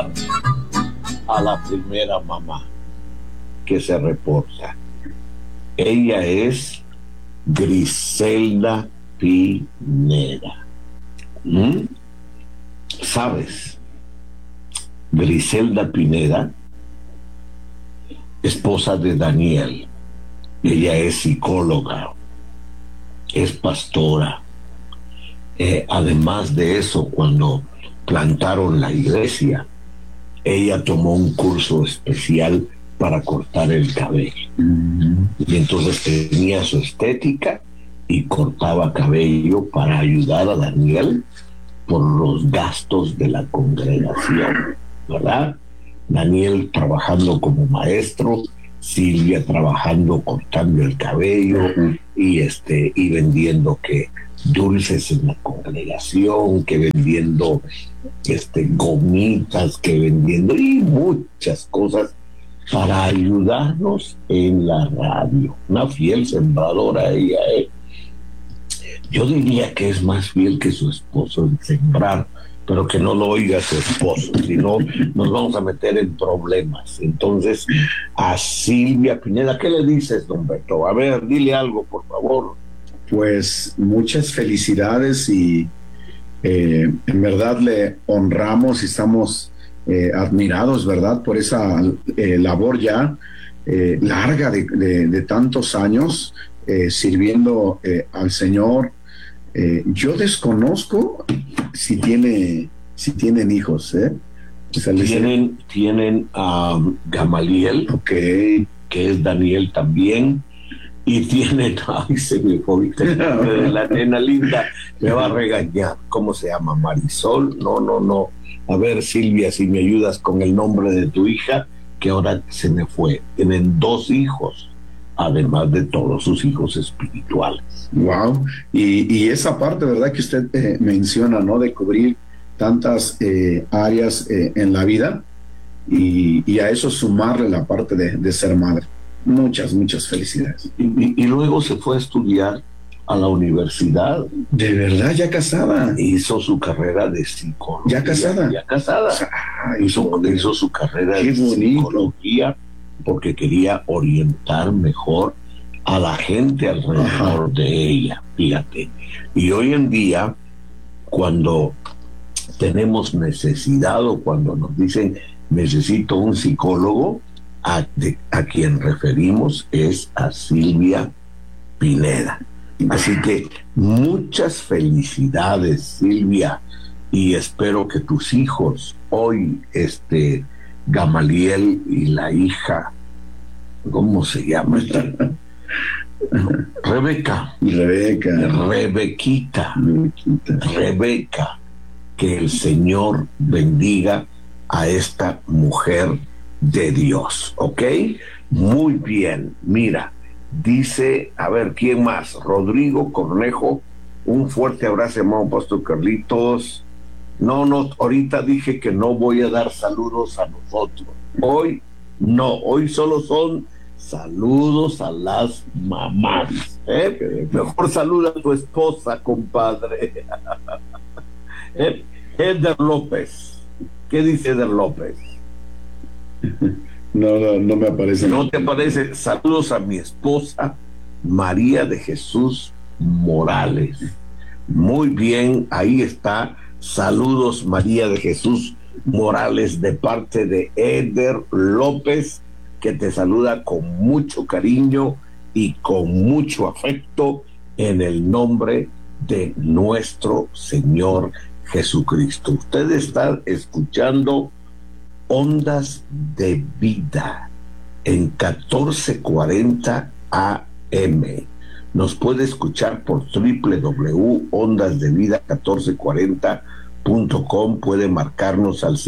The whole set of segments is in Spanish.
saludar a la primera mamá que se reporta. Ella es Griselda Pineda. ¿Sabes? Griselda Pineda, esposa de Daniel. Ella es psicóloga, es pastora. Además de eso, cuando plantaron la iglesia, ella tomó un curso especial para cortar el cabello. Y entonces tenía su estética y cortaba cabello para ayudar a Daniel por los gastos de la congregación, ¿verdad? Daniel trabajando como maestro, Silvia trabajando cortando el cabello y vendiendo dulces en la congregación, que vendiendo gomitas, que vendiendo y muchas cosas para ayudarnos en la radio. Una fiel sembradora ella, Yo diría que es más fiel que su esposo en sembrar, pero que no lo oiga su esposo, si no nos vamos a meter en problemas. Entonces, a Silvia Pineda, ¿qué le dices, don Beto? A ver, dile algo, por favor. Pues muchas felicidades y en verdad le honramos y estamos admirados, ¿verdad? Por esa labor ya larga de tantos años sirviendo al Señor. Yo desconozco si tienen hijos, O sea, tienen a Gamaliel, okay, que es Daniel también, y tienen, ay, se me fue la nena linda, me va a regañar. ¿Cómo se llama? Marisol. No. A ver, Silvia, si me ayudas con el nombre de tu hija, que ahora se me fue. Tienen 2 hijos, además de todos sus hijos espirituales. Wow. Y esa parte, ¿verdad?, que usted menciona, ¿no?, de cubrir tantas áreas en la vida y a eso sumarle la parte de ser madre. Muchas felicidades. Y luego se fue a estudiar a la universidad. ¿De verdad? ¿Ya casada? Hizo su carrera de psicología. ¿Ya casada? Ya casada. Ay, hizo su carrera de psicología porque quería orientar mejor a la gente alrededor de ella, fíjate. Y hoy en día, cuando tenemos necesidad o cuando nos dicen necesito un psicólogo, a quien referimos es a Silvia Pineda. Así que muchas felicidades, Silvia, y espero que tus hijos hoy, Gamaliel y la hija, ¿cómo se llama? Rebeca, que el Señor bendiga a esta mujer de Dios, ¿ok? Muy bien, mira, dice, a ver, ¿quién más? Rodrigo Cornejo, un fuerte abrazo, hermano Pastor Carlitos. No, ahorita dije que no voy a dar saludos a nosotros. Hoy no, hoy solo son saludos a las mamás. Mejor saluda a tu esposa, compadre. Eder López. ¿Qué dice Eder López? No me aparece. ¿No te aparece? Saludos a mi esposa, María de Jesús Morales. Muy bien, ahí está. Saludos, María de Jesús Morales, de parte de Eder López, que te saluda con mucho cariño y con mucho afecto en el nombre de nuestro Señor Jesucristo. Usted está escuchando Ondas de Vida en 1440 AM. Nos puede escuchar por www.ondasdevida1440.com. Puede marcarnos al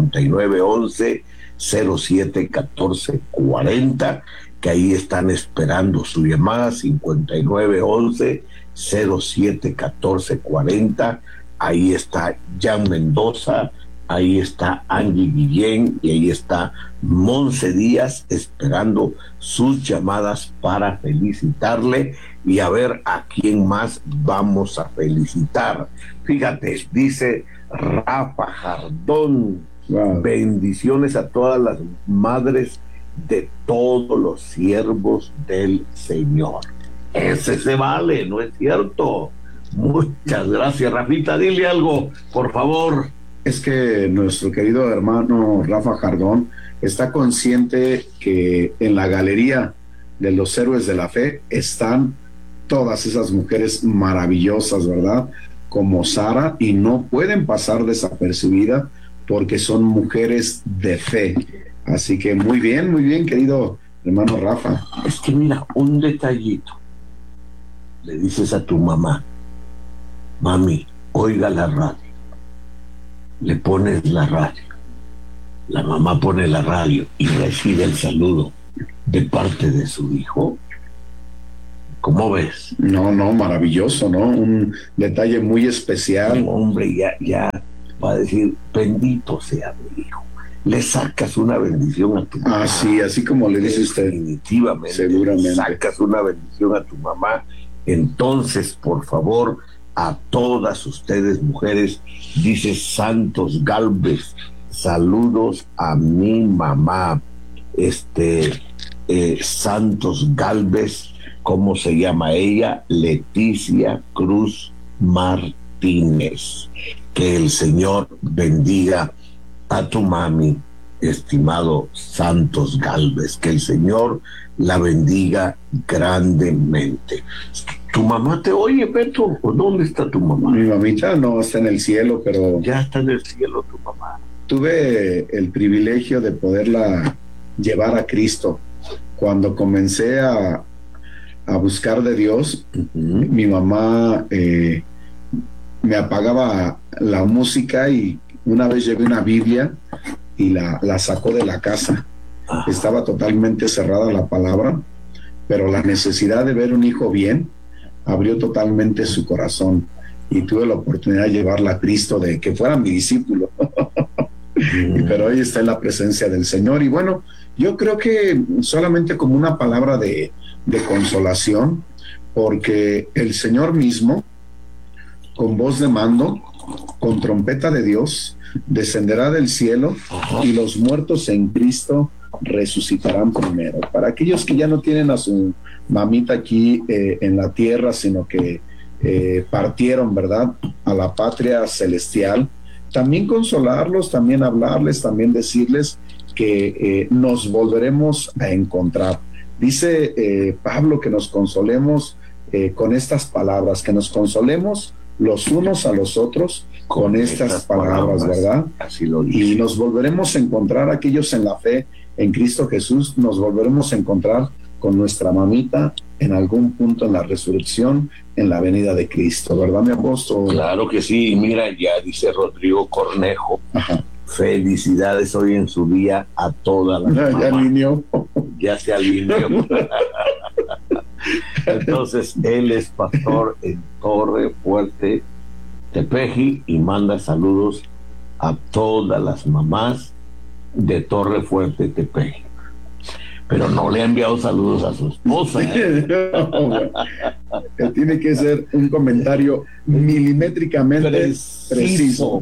5911-071440, que ahí están esperando su llamada. 5911-071440. Ahí está Jan Mendoza, ahí está Angie Guillén y ahí está Monse Díaz esperando sus llamadas para felicitarle y a ver a quién más vamos a felicitar. Fíjate, dice Rafa Jardón, Wow. Bendiciones a todas las madres de todos los siervos del Señor. Ese se vale, ¿no es cierto? Muchas gracias, Rafita. Dile algo, por favor. Es que nuestro querido hermano Rafa Jardón está consciente que en la galería de los héroes de la fe están todas esas mujeres maravillosas, ¿verdad? Como Sara, y no pueden pasar desapercibidas porque son mujeres de fe. Así que muy bien, querido hermano Rafa. Es que mira, un detallito. Le dices a tu mamá, mami, oiga la radio. Le pones la radio. La mamá pone la radio y recibe el saludo de parte de su hijo. ¿Cómo ves? No, maravilloso, ¿no? Un detalle muy especial. Un hombre ya va a decir, bendito sea mi hijo. Le sacas una bendición a tu mamá. Ah, sí, así como le dice usted. Definitivamente. Seguramente. Le sacas una bendición a tu mamá. Entonces, por favor, a todas ustedes, mujeres, dice Santos Galvez, saludos a mi mamá. Santos Galvez, ¿cómo se llama ella? Leticia Cruz Martínez. Que el Señor bendiga a tu mami, estimado Santos Galvez, que el Señor la bendiga grandemente. ¿Tu mamá te oye, Beto? ¿O dónde está tu mamá? Mi mamita no está en el cielo, pero ya está en el cielo tu mamá. Tuve el privilegio de poderla llevar a Cristo. Cuando comencé a buscar de Dios, mi mamá me apagaba la música y una vez llevé una Biblia y la sacó de la casa. Estaba totalmente cerrada la palabra, pero la necesidad de ver un hijo bien abrió totalmente su corazón y tuve la oportunidad de llevarla a Cristo, de que fuera mi discípulo. Pero hoy está en la presencia del Señor. Y bueno, yo creo que solamente como una palabra de consolación, porque el Señor mismo, con voz de mando, con trompeta de Dios, descenderá del cielo y los muertos en Cristo resucitarán primero. Para aquellos que ya no tienen a su mamita aquí en la tierra, sino que partieron, ¿verdad?, a la patria celestial, también consolarlos, también hablarles, también decirles que nos volveremos a encontrar. Dice Pablo que nos consolemos con estas palabras, que nos consolemos los unos a los otros con estas palabras, ¿verdad? Así lo dice. Y nos volveremos a encontrar, aquellos en la fe en Cristo Jesús, nos volveremos a encontrar con nuestra mamita en algún punto en la resurrección, en la venida de Cristo, ¿verdad, mi apóstol? Claro que sí. Mira, ya dice Rodrigo Cornejo, felicidades hoy en su día a todas las mamás. Ya alineó. Ya se alineó. Entonces, él es pastor en Torre Fuerte, Tepeji, y manda saludos a todas las mamás de Torre Fuerte, Tepeji. Pero no le ha enviado saludos a su esposa. Que tiene que ser un comentario milimétricamente preciso.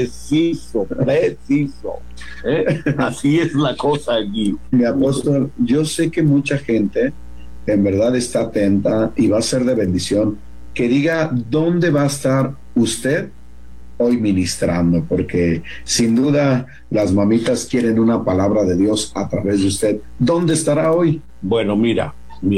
Así es la cosa allí. Mi apóstol, yo sé que mucha gente en verdad está atenta y va a ser de bendición que diga dónde va a estar usted hoy ministrando, porque sin duda las mamitas quieren una palabra de Dios a través de usted. ¿Dónde estará hoy? Bueno, mira,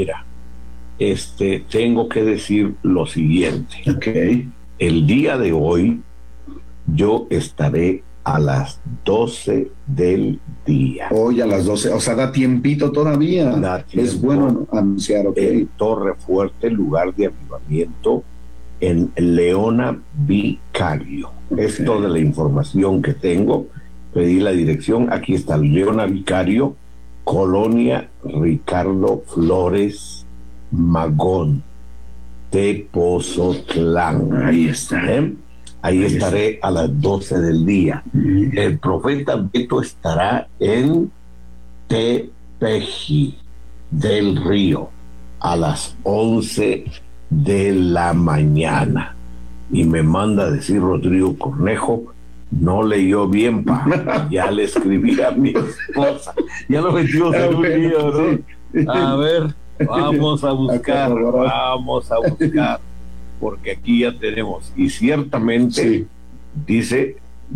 tengo que decir lo siguiente. Okay. El día de hoy yo estaré a las 12 del día. Hoy a las 12, o sea, da tiempito todavía. Es bueno anunciar, en Torre Fuerte, lugar de avivamiento, en Leona Vicario. Es toda la información que tengo. Pedí la dirección. Aquí está Leona Vicario, Colonia Ricardo Flores Magón, Tepozotlán. Ahí está. Ahí estaré a las 12 del día. El profeta Beto estará en Tepeji del Río a las 11 de la mañana. Y me manda a decir Rodrigo Cornejo no leyó bien, pa. Ya le escribí a mi esposa. Ya lo metimos en un lío, ¿no? A ver, vamos a buscar, porque aquí ya tenemos. Y ciertamente dice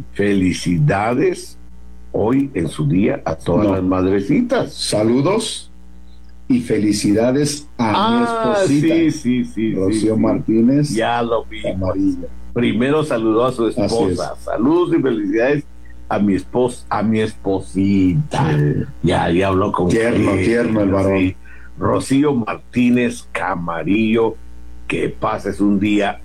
felicidades hoy en su día a todas las madrecitas. Saludos y felicidades a mi esposita. Sí, Rocío Martínez. Ya lo vi. Amarilla. Primero saludó a su esposa. Saludos y felicidades a mi esposa, a mi esposita. Sí. Ya habló con tierno el varón. Sí. Rocío Martínez Camarillo, que pases un día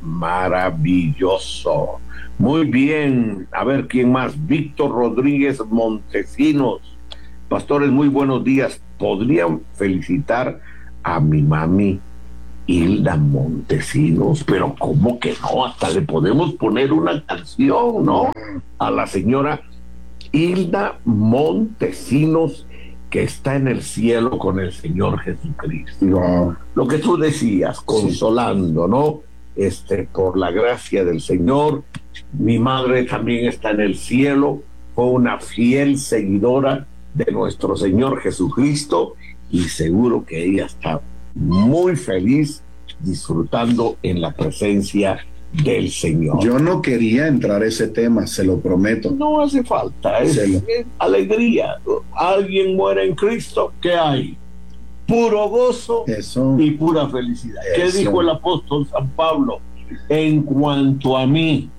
maravilloso. Muy bien, a ver quién más. Víctor Rodríguez Montesinos. Pastores, muy buenos días. ¿Podrían felicitar a mi mami Hilda Montesinos? Pero ¿cómo que no? Hasta le podemos poner una canción, ¿no? A la señora Hilda Montesinos, que está en el cielo con el Señor Jesucristo. Wow. Lo que tú decías, consolando, ¿no? Por la gracia del Señor. Mi madre también está en el cielo, fue una fiel seguidora de nuestro Señor Jesucristo, y seguro que ella está muy feliz disfrutando en la presencia del Señor. Yo no quería entrar a ese tema, se lo prometo. No hace falta, es alegría. Alguien muere en Cristo, ¿qué hay? Puro gozo y pura felicidad. ¿Qué dijo el apóstol San Pablo? En cuanto a mí,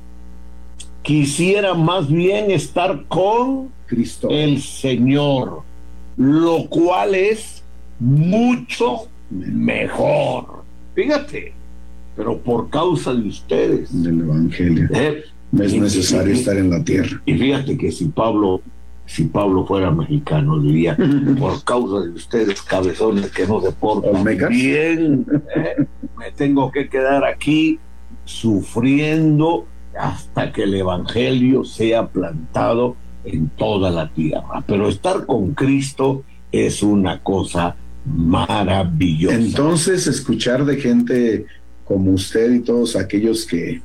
quisiera más bien estar con Cristo, el Señor, lo cual es mucho mejor. Fíjate, pero por causa de ustedes, del Evangelio, es necesario estar en la tierra. Y fíjate que si Pablo fuera mexicano, diría, por causa de ustedes, cabezones que no se portan bien, me tengo que quedar aquí sufriendo hasta que el Evangelio sea plantado en toda la tierra. Pero estar con Cristo es una cosa maravillosa. Entonces, escuchar de gente como usted y todos aquellos que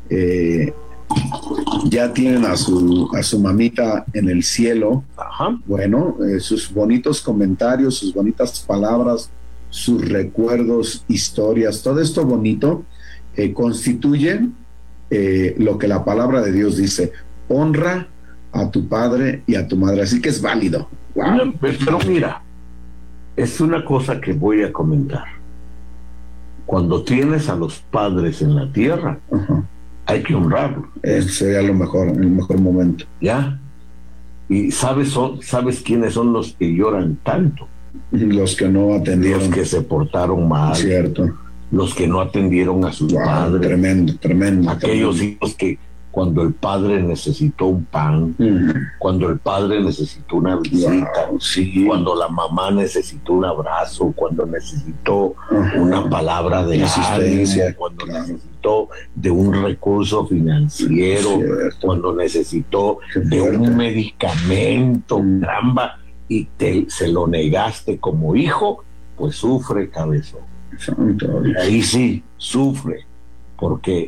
ya tienen a su mamita en el cielo, bueno, sus bonitos comentarios, sus bonitas palabras, sus recuerdos, historias, todo esto bonito constituyen lo que la palabra de Dios dice: honra a tu padre y a tu madre. Así que es válido. Wow. Pero mira, es una cosa que voy a comentar. Cuando tienes a los padres en la tierra, hay que honrarlos. Sería lo mejor, el mejor momento. ¿Ya? ¿Y sabes quiénes son los que lloran tanto? Los que no atendieron. Los que se portaron mal. Cierto. Los que no atendieron a sus padres. Tremendo. Aquellos hijos que cuando el padre necesitó un pan, cuando el padre necesitó una visita, cuando la mamá necesitó un abrazo, cuando necesitó una palabra de asistencia, cuando necesitó de un recurso financiero, cuando necesitó de un medicamento, caramba, y se lo negaste como hijo, pues sufre, cabezón. Ahí sí, sufre, porque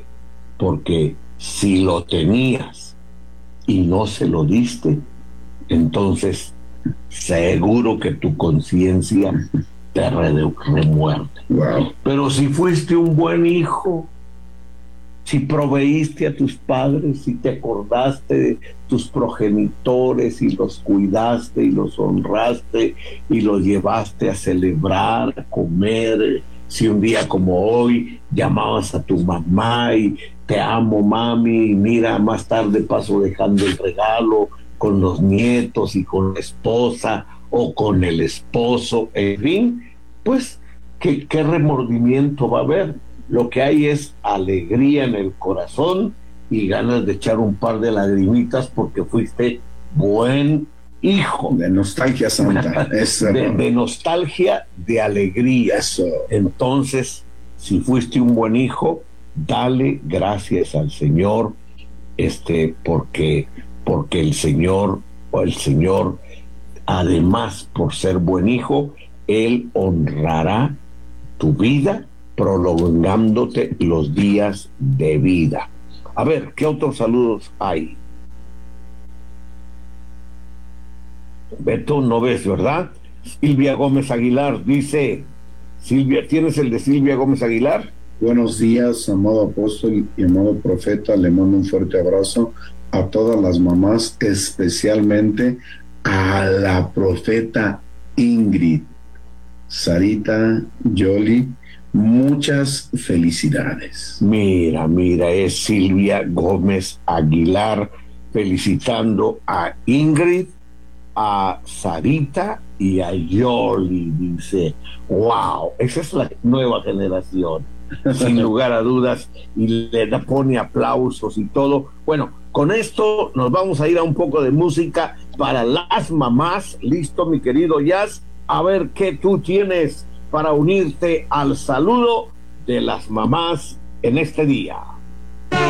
si lo tenías y no se lo diste, entonces seguro que tu conciencia te remuerde. Wow. Pero si fuiste un buen hijo, si proveíste a tus padres, si te acordaste de tus progenitores y los cuidaste y los honraste y los llevaste a celebrar, a comer, si un día como hoy llamabas a tu mamá y te amo, mami, y mira, más tarde paso dejando el regalo con los nietos y con la esposa o con el esposo, en fin, pues ¿qué remordimiento va a haber? Lo que hay es alegría en el corazón y ganas de echar un par de lagrimitas porque fuiste buen hijo. De nostalgia santa. De nostalgia, de alegría. Eso. Entonces, si fuiste un buen hijo, dale gracias al Señor, porque el Señor, además, por ser buen hijo, Él honrará tu vida, prolongándote los días de vida. A ver, ¿qué otros saludos hay? Beto, no ves, ¿verdad? Silvia Gómez Aguilar dice, Silvia, ¿tienes el de Silvia Gómez Aguilar? Buenos días, amado apóstol y amado profeta. Le mando un fuerte abrazo a todas las mamás, especialmente a la profeta Ingrid, Sarita, Yoli. Muchas felicidades. Mira, es Silvia Gómez Aguilar felicitando a Ingrid, a Sarita y a Yoli. Dice, wow, esa es la nueva generación, sin lugar a dudas, y le pone aplausos y todo. Bueno, con esto nos vamos a ir a un poco de música para las mamás. Listo, mi querido Jazz, a ver qué tú tienes para unirte al saludo de las mamás en este día.